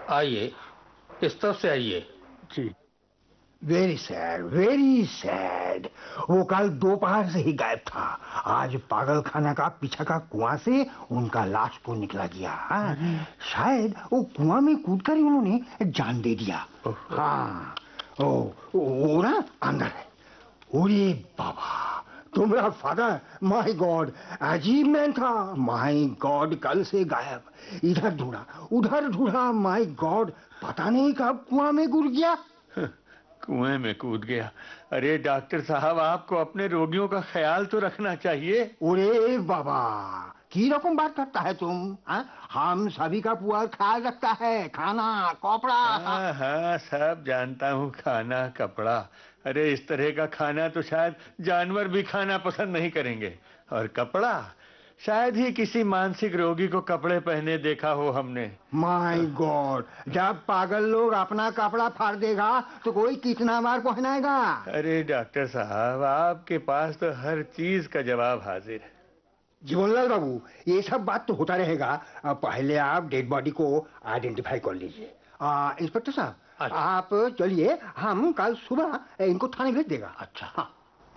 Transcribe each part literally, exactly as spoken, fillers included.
आइए, इस तरफ से आइए। जी। Very sad, very sad. वो कल दोपहर से ही गायब था। आज पागल खाना का पीछे का कुआं से उनका लाश को निकला गया। हाँ? शायद वो कुआं में कूदकर ही उन्होंने जान दे दिया। हाँ, ओ, वो ना अंदर है। ओरे बाबा, तुम्हारा फादर, माय गॉड, अजीब मैन था। माय गॉड, कल से गायब। इधर ढूंढा, उधर ढूंढा, माय गॉड, पता नहीं कब कुआं में कूद गया। कुएं में कूद गया? अरे डॉक्टर साहब, आपको अपने रोगियों का ख्याल तो रखना चाहिए। ओरे बाबा, की रकम बात करता है तुम? हा? हम सभी का पूरा ख्याल रखता है, खाना कपड़ा। हाँ हाँ, सब जानता हूँ, खाना कपड़ा। अरे इस तरह का खाना तो शायद जानवर भी खाना पसंद नहीं करेंगे। और कपड़ा, शायद ही किसी मानसिक रोगी को कपड़े पहने देखा हो हमने। माय गॉड, जब पागल लोग अपना कपड़ा फाड़ देगा तो कोई कितना बार पहनाएगा? अरे डॉक्टर साहब, आपके पास तो हर चीज का जवाब हाजिर है। जीवनलाल बाबू, ये सब बात तो होता रहेगा। पहले आप डेड बॉडी को आइडेंटिफाई कर लीजिए। इंस्पेक्टर साहब, आप चलिए, हम कल सुबह इनको थाने भेज देगा। अच्छा। हाँ।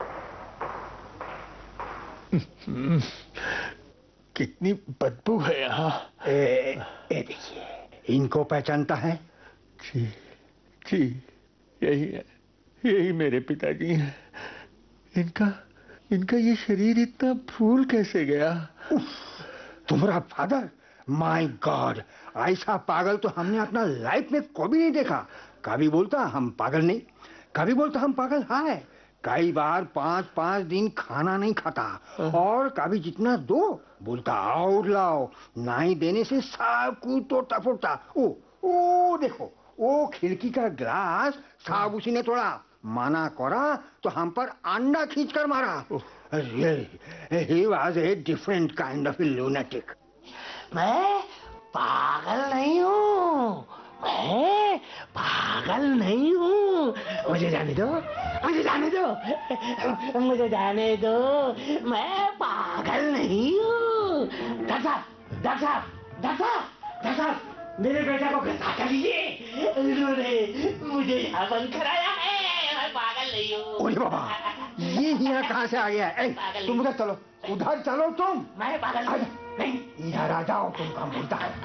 कितनी बदबू है यहाँ। ए, ए देखिए, इनको पहचानता है? जी जी, यही है, यही मेरे पिताजी हैं। इनका इनका ये शरीर इतना फूल कैसे गया? तुम्हारा फादर? माय गॉड, ऐसा पागल तो हमने अपना लाइफ में कभी नहीं देखा। कभी बोलता हम पागल नहीं, कभी बोलता हम पागल है। कई बार पांच पांच दिन खाना नहीं खाता, और कभी जितना दो बोलता और लाओ, नहीं देने से सब कुछ तोड़ता फोड़ता। ओ ओ देखो, वो खिड़की का ग्लास सब उसी ने तोड़ा। माना करा तो हम पर अंडा खींचकर मारा। Really, he was a different kind of a lunatic. मैं पागल नहीं हूँ, मैं पागल नहीं हूँ। मुझे जाने दो, मुझे जाने दो, मुझे जाने दो। मैं पागल नहीं हूँ। डॉक्टर साहब, डॉक्टर साहब, डॉक्टर साहब, डॉक्टर साहब, मेरे बेटे को गिरफ्तार कर लीजिए। उन्होंने मुझे यहाँ बंद कराया है। मैं पागल नहीं हूँ। ओए बाबा, ये यहाँ कहाँ से आ गया है? तुम उधर चलो, उधर चलो तुम। मैं पागल नहीं। इधर आ जाओ, तुम काम बोलता है।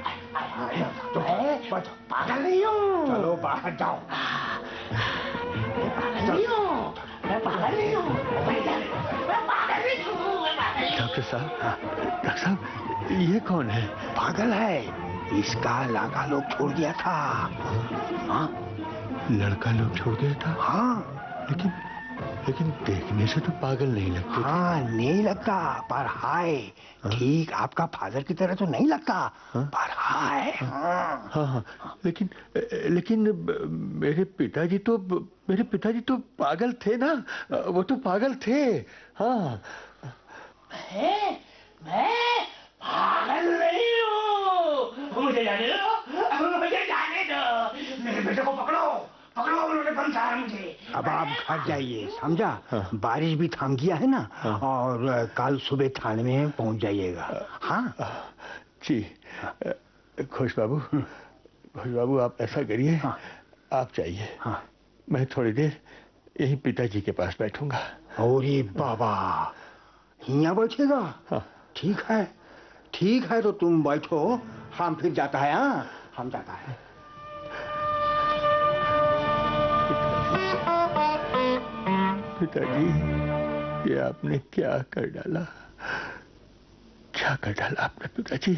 मैं पागल नहीं हूँ। चलो बाहर जाओ। मैं पागल नहीं हूँ, मैं पागल नहीं हूँ, मैं पागल नहीं हूँ, मैं पागल नहीं हूँ। डॉक्टर साहब, डॉक्टर साहब, ये कौन है? पागल है, इसका लड़का लोग छोड़ दिया था। हाँ, लड़का लोग छोड़ गया था? हाँ, लेकिन लेकिन देखने से तो पागल नहीं लगते। हाँ, नहीं लगता, पर हाय, ठीक आपका फादर की तरह तो नहीं लगता। हाँ? पर हाय। हाँ हाँ हाँ, लेकिन लेकिन मेरे पिताजी तो मेरे पिताजी तो पागल थे ना, वो तो पागल थे। हाँ, मैं मैं पागल नहीं हूँ। मुझे जाने दो, मुझे जाने दो। मेरे बेटे को पकड़ो, पकड़ो, उन्होंने बंधाया मुझे। अब आप घर जाइए, समझा? हाँ। बारिश भी थम गया है ना। हाँ। और कल सुबह थाने में पहुंच जाइएगा। हाँ जी। हाँ। खुश बाबू, खुश बाबू, आप ऐसा करिए। हाँ। आप जाइए। हाँ। मैं थोड़ी देर यही पिताजी के पास बैठूंगा। अरे बाबा, यहाँ बैठेगा? हाँ। ठीक है, ठीक है, तो तुम बैठो, हम फिर जाता है। हाँ, हम जाता है। पिताजी, ये आपने क्या कर डाला? क्या कर डाला आपने पिताजी?